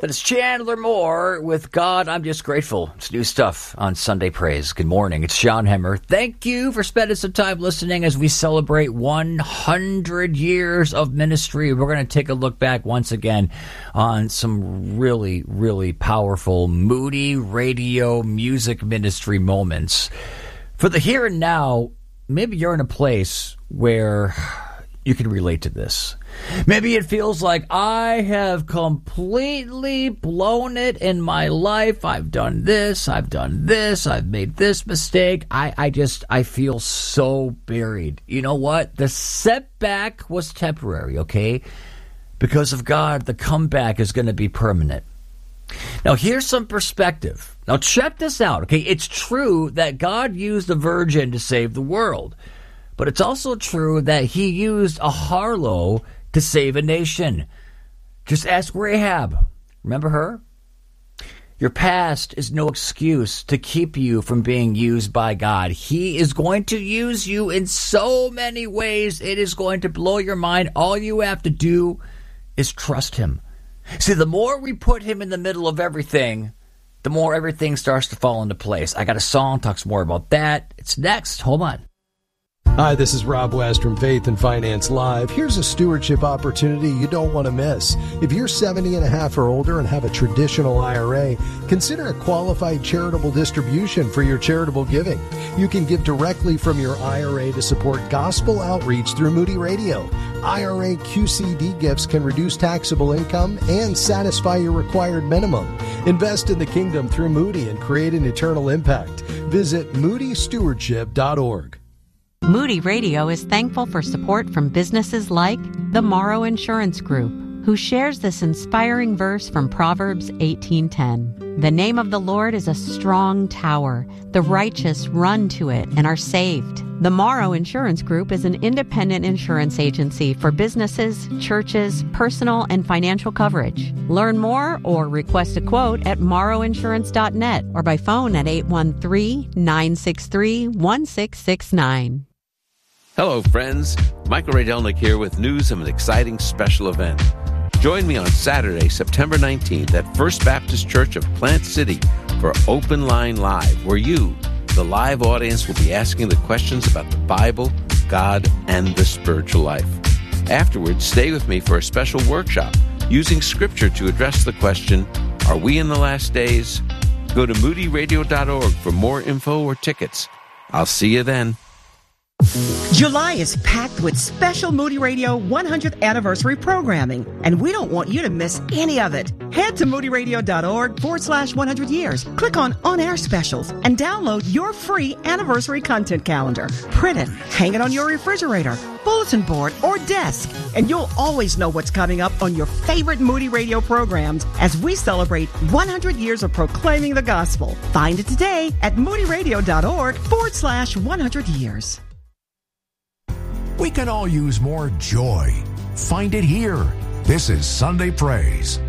That is Chandler Moore with God, I'm Just Grateful. It's new stuff on Sunday Praise. Good morning. It's Sean Hemmer. Thank you for spending some time listening as we celebrate 100 years of ministry. We're going to take a look back once again on some really, really powerful Moody Radio music ministry moments. For the here and now, maybe you're in a place where you can relate to this. Maybe it feels like I have completely blown it in my life. I've done this. I've made this mistake. I feel so buried. You know what? The setback was temporary, okay? Because of God, the comeback is going to be permanent. Now, here's some perspective. Now, check this out, okay? It's true that God used a virgin to save the world. But it's also true that he used a harlot to save a nation. Just ask Rahab. Remember her? Your past is no excuse to keep you from being used by God. He is going to use you in so many ways. It is going to blow your mind. All you have to do is trust him. See, the more we put him in the middle of everything, the more everything starts to fall into place. I got a song, talks more about that. It's next. Hold on. Hi, this is Rob West from Faith and Finance Live. Here's a stewardship opportunity you don't want to miss. If you're 70 and a half or older and have a traditional IRA, consider a qualified charitable distribution for your charitable giving. You can give directly from your IRA to support gospel outreach through Moody Radio. IRA QCD gifts can reduce taxable income and satisfy your required minimum. Invest in the kingdom through Moody and create an eternal impact. Visit moodystewardship.org. Moody Radio is thankful for support from businesses like the Morrow Insurance Group, who shares this inspiring verse from Proverbs 18:10. The name of the Lord is a strong tower. The righteous run to it and are saved. The Morrow Insurance Group is an independent insurance agency for businesses, churches, personal and financial coverage. Learn more or request a quote at morrowinsurance.net or by phone at 813-963-1669. Hello, friends. Michael Ray Delnick here with news of an exciting special event. Join me on Saturday, September 19th at First Baptist Church of Plant City for Open Line Live, where you, the live audience, will be asking the questions about the Bible, God, and the spiritual life. Afterwards, stay with me for a special workshop using Scripture to address the question, are we in the last days? Go to moodyradio.org for more info or tickets. I'll see you then. July is packed with special Moody Radio 100th anniversary programming, and we don't want you to miss any of it. Head to moodyradio.org/100 years. Click on On-Air Specials and download your free anniversary content calendar. Print it, hang it on your refrigerator, bulletin board, or desk, and you'll always know what's coming up on your favorite Moody Radio programs as we celebrate 100 years of proclaiming the gospel. Find it today at moodyradio.org/100 years. We can all use more joy. Find it here. This is Sunday Praise.